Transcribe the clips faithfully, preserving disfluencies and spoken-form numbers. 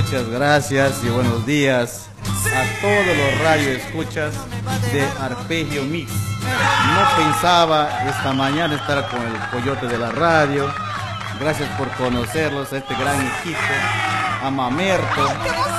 Muchas gracias y buenos días a todos los radioescuchas de Arpegio Mix. No pensaba esta mañana estar con el coyote de la radio. Gracias por conocerlos, a este gran equipo, a Mamerto.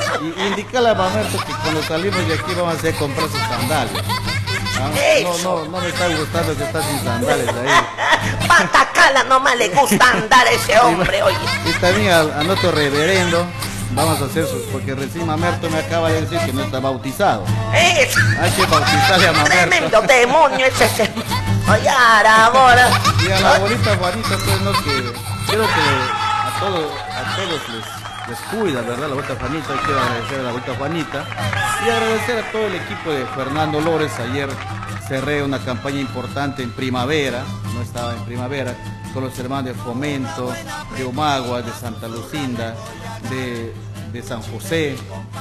Y indicarle a Mamerto que cuando salimos de aquí vamos a hacer comprar sus sandalias. ¿Ah? No, no, no me está gustando que está sin sandalias ahí. Patacala nomás le gusta andar a ese hombre, oye. Y también a, a nuestro reverendo. Vamos a hacer sus, porque recién Mamerto me acaba de decir que no está bautizado. Es. Hay que bautizarle a Mamerto. Tremendo demonio es ese. Oye, ahora. Y a la abuelita Juanita, pues no, que creo que a todos, a todos les, les cuida, ¿verdad? La abuelita Juanita, y quiero agradecer a la abuelita Juanita y agradecer a todo el equipo de Fernando Lores. Ayer cerré una campaña importante en primavera, no estaba en primavera, con los hermanos de Fomento, de Omagua, de Santa Lucinda, de, de San José,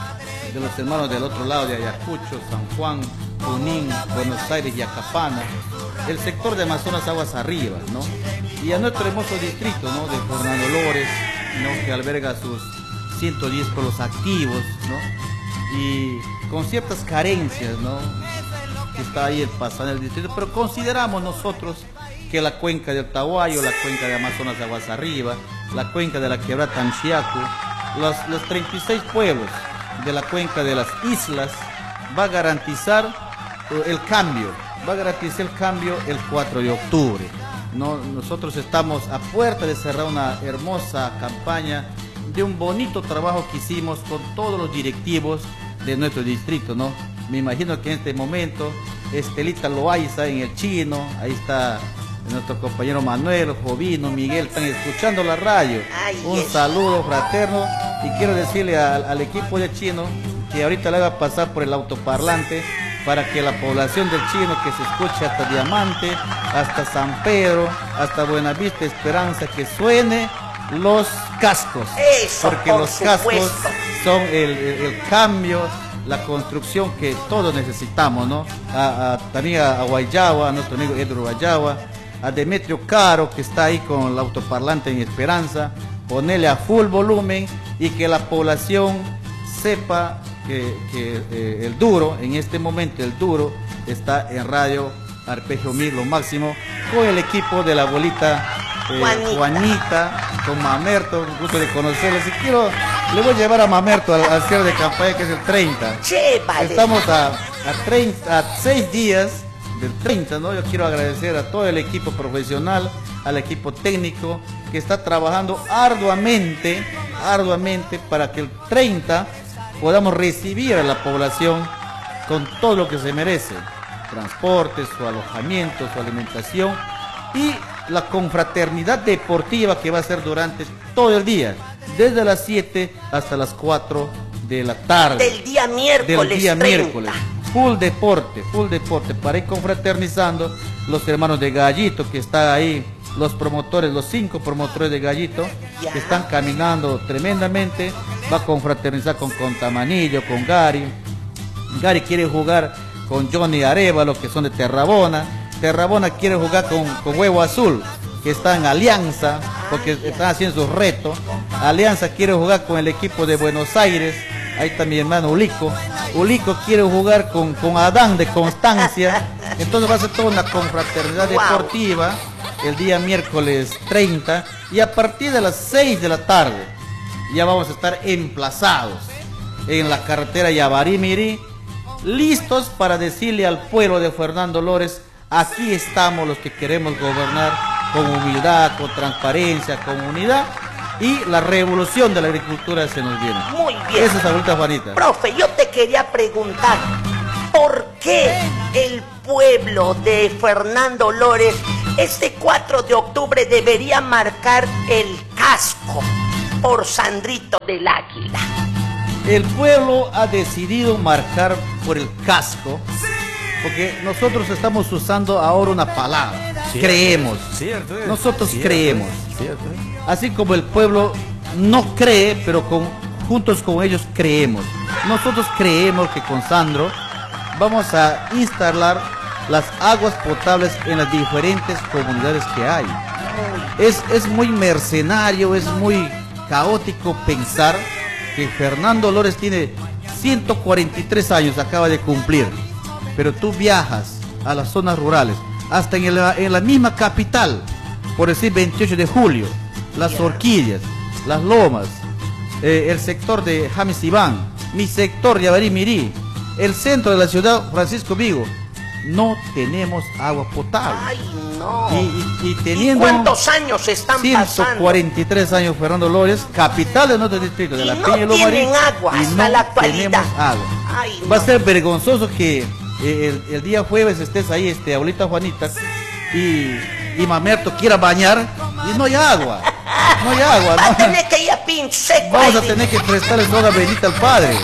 de los hermanos del otro lado de Ayacucho, San Juan, Junín, Buenos Aires y Acapana, el sector de Amazonas Aguas Arriba, ¿no? Y a nuestro hermoso distrito, ¿no? De Fernando Lores, ¿no? Que alberga sus ciento diez pueblos activos, ¿no? Y con ciertas carencias, ¿no? Que está ahí el pasar en el distrito, pero consideramos nosotros que la cuenca del Tahuayo, la cuenca de Amazonas Aguas Arriba, la cuenca de la Quebrada Tanchiaco, los, los treinta y seis pueblos de la cuenca de las islas va a garantizar el cambio, va a garantizar el cambio el cuatro de octubre. ¿No? Nosotros estamos a puerta de cerrar una hermosa campaña de un bonito trabajo que hicimos con todos los directivos de nuestro distrito, ¿no? Me imagino que en este momento Estelita Loaiza en el Chino, ahí está nuestro compañero Manuel, Jovino, Miguel, están escuchando la radio. Un saludo fraterno y quiero decirle al, al equipo de Chino que ahorita le va a pasar por el autoparlante para que la población del Chino, que se escuche hasta Diamante, hasta San Pedro, hasta Buenavista, Esperanza, que suene los cascos. Eso, porque por los cascos supuesto. son el, el, el cambio, la construcción que todos necesitamos, ¿no? A, a, también a, a Guayagua, a nuestro amigo Edro Guayagua, a Demetrio Caro, que está ahí con el autoparlante en Esperanza, ponerle a full volumen y que la población sepa que, que eh, el duro, en este momento el duro, está en radio Arpegio Mix, lo máximo, con el equipo de la abuelita eh, Juanita. Juanita, con Mamerto, un gusto de conocerles. Y quiero, le voy a llevar a Mamerto al, al cierre de campaña, que es el treinta. Che, vale. Estamos a, a, treinta, a seis días del treinta, ¿no? Yo quiero agradecer a todo el equipo profesional, al equipo técnico que está trabajando arduamente, arduamente para que el treinta podamos recibir a la población con todo lo que se merece, transporte, su alojamiento, su alimentación y la confraternidad deportiva que va a ser durante todo el día, desde las siete hasta las cuatro de la tarde. Del día miércoles. Del día treinta. miércoles. Full deporte, full deporte, para ir confraternizando los hermanos de Gallito que están ahí, los promotores, los cinco promotores de Gallito, ya. que están caminando tremendamente. Va a confraternizar con Contamanillo, con Gary. Gary quiere jugar con Johnny Arevalo, que son de Terrabona. Terrabona quiere jugar con, con Huevo Azul, que está en Alianza, porque están haciendo sus retos. Alianza quiere jugar con el equipo de Buenos Aires. Ahí está mi hermano Ulico. Ulico quiere jugar con, con Adán de Constancia. Entonces va a ser toda una confraternidad wow. deportiva el día miércoles treinta. Y a partir de las seis de la tarde ya vamos a estar emplazados en la carretera Yavarí-Mirí, listos para decirle al pueblo de Fernando Lores: aquí estamos los que queremos gobernar con humildad, con transparencia, con unidad. Y la revolución de la agricultura se nos viene. Muy bien. Esa es la vuelta, Juanita. Profe, yo te quería preguntar, ¿por qué el pueblo de Fernando Lores este cuatro de octubre debería marcar el casco por Sandrito del Águila? El pueblo ha decidido marcar por el casco porque nosotros estamos usando ahora una palabra. Cierto, creemos. Cierto, nosotros cierto, creemos. Cierto. Así como el pueblo no cree, pero con, juntos con ellos creemos. Nosotros creemos que con Sandro vamos a instalar las aguas potables en las diferentes comunidades que hay. Es, es muy mercenario, es muy caótico pensar que Fernando Lores tiene ciento cuarenta y tres años, acaba de cumplir, pero tú viajas a las zonas rurales, hasta en la, en la misma capital, por decir veintiocho de julio, las Orquídeas, las Lomas, eh, el sector de James Iván, mi sector Yavarí Mirí, el centro de la ciudad Francisco Vigo, no tenemos agua potable. Ay, no. Y, y, y teniendo ¿Y cuántos años están ciento pasando? cuarenta y tres años Fernando Lores, capital de nuestro distrito, de Y la no Peña y Lomarí, tienen agua y hasta no la actualidad. tenemos agua. Ay, Va a no. ser vergonzoso que eh, el, el día jueves estés ahí, este, abuelita Juanita, y, y Mamerto quiera bañar y no hay agua. No hay agua. Va a ¿no? tener que ir a pinche seco. Vamos a ahí. tener que prestarle soga bendita al Padre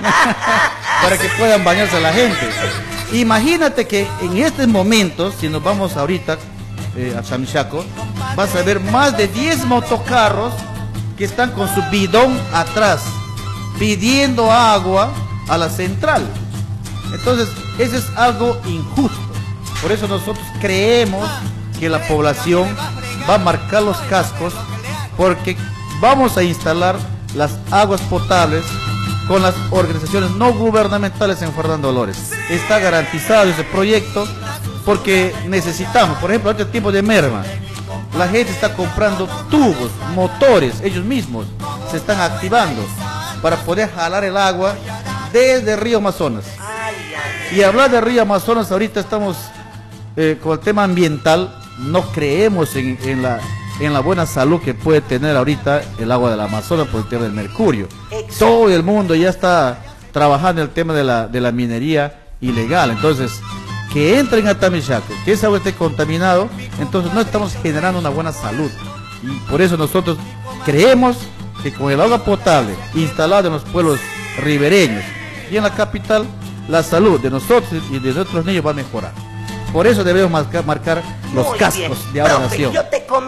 para que puedan bañarse la gente. Imagínate que en estos momentos, si nos vamos ahorita eh, a Chamichaco, vas a ver más de diez motocarros que están con su bidón atrás, pidiendo agua a la central. Entonces, eso es algo injusto. Por eso nosotros creemos que la población va a marcar los cascos, porque vamos a instalar las aguas potables con las organizaciones no gubernamentales en Fernando Lores. Está garantizado ese proyecto porque necesitamos, por ejemplo, este tipo de merma. La gente está comprando tubos, motores, ellos mismos se están activando para poder jalar el agua desde el río Amazonas. Ay, ay. Y hablar del río Amazonas, ahorita estamos eh, con el tema ambiental, no creemos en, en, la, en la buena salud que puede tener ahorita el agua del Amazonas por el tema del mercurio. Exacto. Todo el mundo ya está trabajando en el tema de la, de la minería ilegal. Entonces, que entren a Tamichaco, que ese agua esté contaminado, entonces no estamos generando una buena salud. Y por eso nosotros creemos que con el agua potable instalada en los pueblos ribereños y en la capital, la salud de nosotros y de nuestros niños va a mejorar. Por eso debemos marcar, marcar los Muy cascos bien. de ahora Profe, nación. yo te